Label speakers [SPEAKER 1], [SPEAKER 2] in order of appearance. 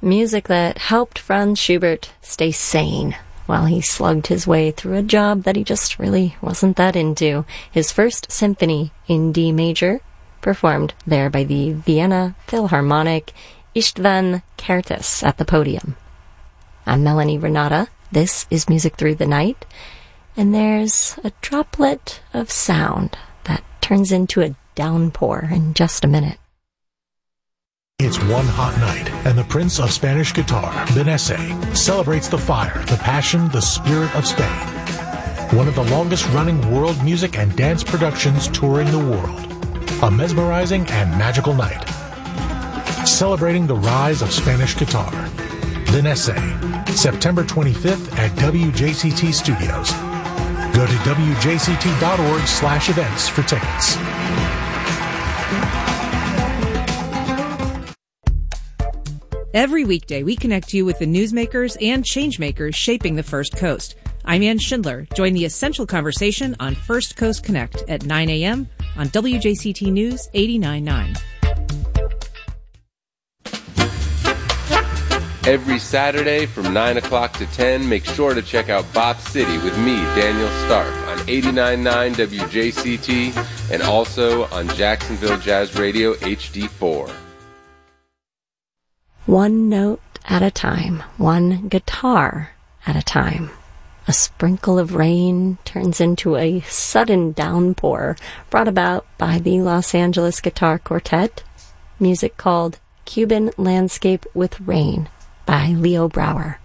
[SPEAKER 1] Music that helped Franz Schubert stay sane while he slugged his way through a job that he just really wasn't that into. His first symphony in D major, performed there by the Vienna Philharmonic, Istvan Kertész at the podium. I'm Melanie Renata. This is Music Through the Night, and there's a droplet of sound that turns into a downpour in just a minute.
[SPEAKER 2] It's one hot night, and the Prince of Spanish Guitar, Benesse, celebrates the fire, the passion, the spirit of Spain. One of the longest-running world music and dance productions touring the world. A mesmerizing and magical night. Celebrating the rise of Spanish guitar. Benesse, September 25th at WJCT Studios. Go to wjct.org/events for tickets.
[SPEAKER 3] Every weekday, we connect you with the newsmakers and changemakers shaping the First Coast. I'm Ann Schindler. Join the essential conversation on First Coast Connect at 9 a.m. on WJCT News 89.9.
[SPEAKER 4] Every Saturday from 9 o'clock to 10, make sure to check out Bop City with me, Daniel Stark, on 89.9 WJCT and also on Jacksonville Jazz Radio HD4.
[SPEAKER 1] One note at a time, one guitar at a time. A sprinkle of rain turns into a sudden downpour brought about by the Los Angeles Guitar Quartet. Music called Cuban Landscape with Rain by Leo Brouwer.